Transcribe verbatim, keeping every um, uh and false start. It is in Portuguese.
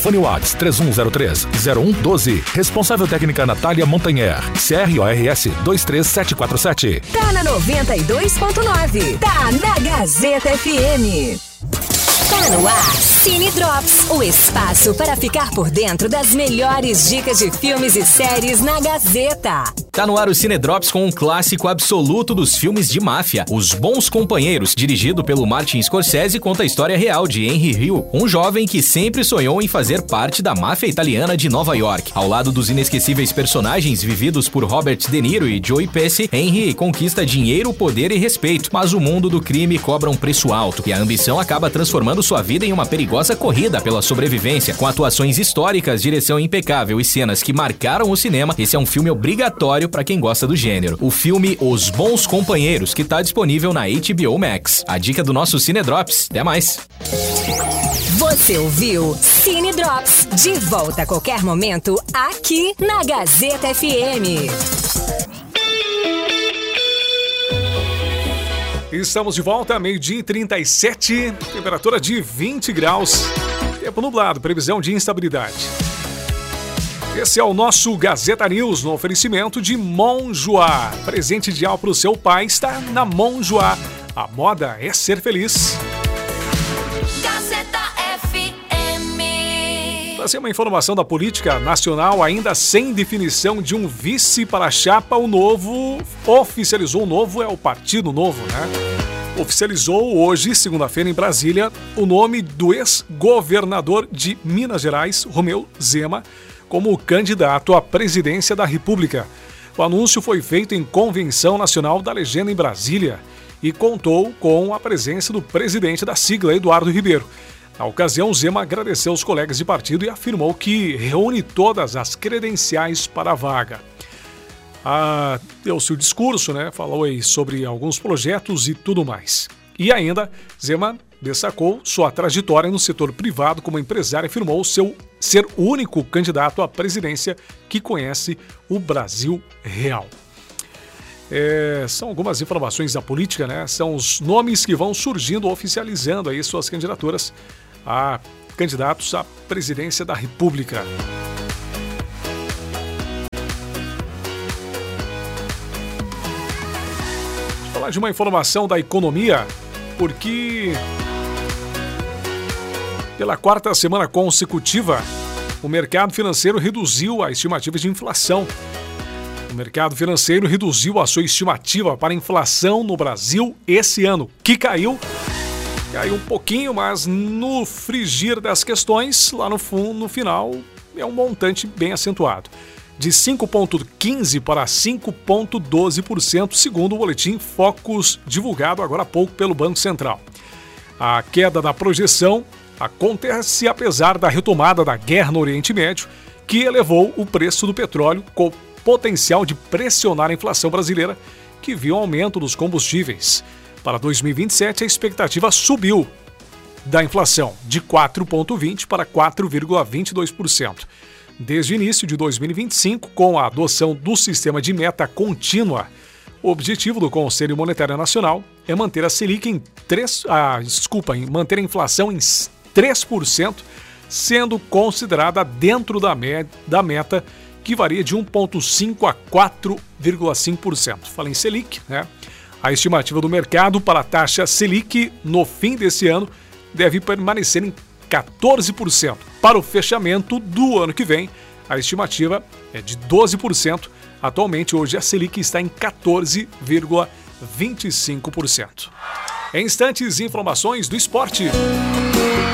Telefone WhatsApp três um zero três, zero um um doze. Responsável técnica Natália Montanher. C R O R S dois três sete quatro sete. Tá na noventa e dois ponto nove. Tá na Gazeta F M. Tá no ar, Cine Drops, o espaço para ficar por dentro das melhores dicas de filmes e séries na Gazeta. Tá no ar o Cine Drops com um clássico absoluto dos filmes de máfia, Os Bons Companheiros, dirigido pelo Martin Scorsese, conta a história real de Henry Hill, um jovem que sempre sonhou em fazer parte da máfia italiana de Nova York. Ao lado dos inesquecíveis personagens vividos por Robert De Niro e Joey Pesci, Henry conquista dinheiro, poder e respeito, mas o mundo do crime cobra um preço alto e a ambição acaba transformando sua vida em uma perigosa corrida pela sobrevivência. Com atuações históricas, direção impecável e cenas que marcaram o cinema, esse é um filme obrigatório para quem gosta do gênero. O filme Os Bons Companheiros, que está disponível na H B O Max. A dica do nosso Cine Drops. Até mais. Você ouviu Cine Drops, de volta a qualquer momento aqui na Gazeta F M. Estamos de volta, meio-dia e trinta e sete, temperatura de vinte graus, tempo nublado, previsão de instabilidade. Esse é o nosso Gazeta News, no oferecimento de Monjoie. Presente ideal para o seu pai está na Monjoie. A moda é ser feliz. Gazeta F M. Trazer uma informação da política nacional, ainda sem definição de um vice para a chapa, o Novo oficializou, o Novo é o Partido Novo, né? Oficializou hoje, segunda-feira, em Brasília, o nome do ex-governador de Minas Gerais, Romeu Zema, como candidato à presidência da República. O anúncio foi feito em Convenção Nacional da Legenda em Brasília e contou com a presença do presidente da sigla, Eduardo Ribeiro. Na ocasião, Zema agradeceu os colegas de partido e afirmou que reúne todas as credenciais para a vaga. Ah, deu seu discurso, né? Falou aí sobre alguns projetos e tudo mais. E ainda, Zema destacou sua trajetória no setor privado como empresário e afirmou seu ser o único candidato à presidência que conhece o Brasil real. É, são algumas informações da política, né? São os nomes que vão surgindo, oficializando aí suas candidaturas a candidatos à presidência da República. Vou falar de uma informação da economia, porque pela quarta semana consecutiva, o mercado financeiro reduziu a estimativa de inflação. O mercado financeiro reduziu a sua estimativa para a inflação no Brasil esse ano, que caiu, caiu um pouquinho, mas no frigir das questões, lá no fundo, no final, é um montante bem acentuado. De cinco vírgula quinze por cento para cinco vírgula doze por cento, segundo o boletim Focus, divulgado agora há pouco pelo Banco Central. A queda da projeção acontece apesar da retomada da guerra no Oriente Médio, que elevou o preço do petróleo com potencial de pressionar a inflação brasileira, que viu um aumento dos combustíveis. Para dois mil e vinte e sete, a expectativa subiu da inflação de quatro vírgula vinte por cento para quatro vírgula vinte e dois por cento. Desde o início de dois mil e vinte e cinco, com a adoção do sistema de meta contínua, o objetivo do Conselho Monetário Nacional é manter a Selic em três, ah, desculpa, em manter a inflação em três por cento, sendo considerada dentro da, me, da meta, que varia de um vírgula cinco por cento a quatro vírgula cinco por cento. Fala em Selic, né? A estimativa do mercado para a taxa Selic no fim desse ano deve permanecer em quatorze por cento. Para o fechamento do ano que vem, a estimativa é de doze por cento. Atualmente, hoje, a Selic está em quatorze vírgula vinte e cinco por cento. Em instantes, informações do esporte.